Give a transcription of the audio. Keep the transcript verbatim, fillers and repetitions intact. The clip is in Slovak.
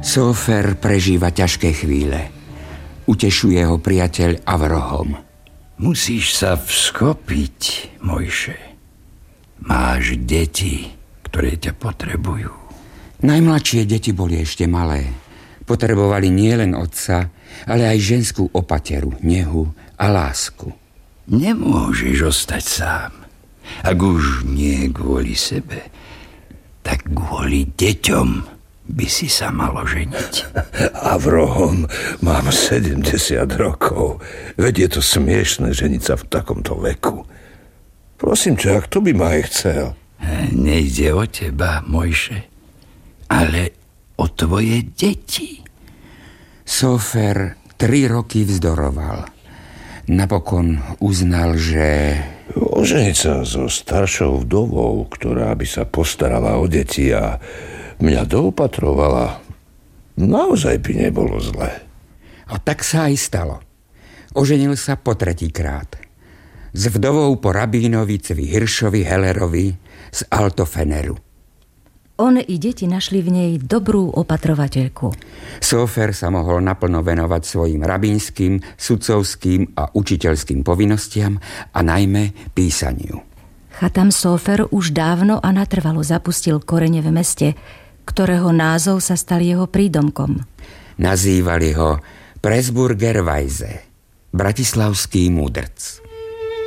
Sófer prežíva ťažké chvíle. Utešuje ho priateľ Avrohom. Musíš sa vskopiť, Mojše. Máš deti, ktoré ťa potrebujú. Najmladšie deti boli ešte malé. Potrebovali nielen otca, ale aj ženskú opateru, nehu a lásku. Nemôžeš ostať sám. Ak už nie kvôli sebe, tak kvôli deťom by si sa malo ženiť. Avrohom, mám sedemdesiat rokov. Veď je to smiešné ženiť sa v takomto veku. Prosím ťa, kto by ma aj chcel? Nejde o teba, Mojše, ale o tvoje deti. Sófer tri roky vzdoroval. Napokon uznal, že... Oženiť sa so staršou vdovou, ktorá by sa postarala o deti a mňa doopatrovala, naozaj by nebolo zlé. A tak sa aj stalo. Oženil sa po tretíkrát. S vdovou po rabínovi Cvi Hiršovi Hellerovi z Altofeneru. On i deti našli v nej dobrú opatrovateľku. Sófer sa mohol naplno venovať svojim rabínskym, sudcovským a učiteľským povinnostiam a najmä písaniu. Chatam Sófer už dávno a natrvalo zapustil korene v meste, ktorého názov sa stal jeho prídomkom. Nazývali ho Presburger Weise, bratislavský múdrc.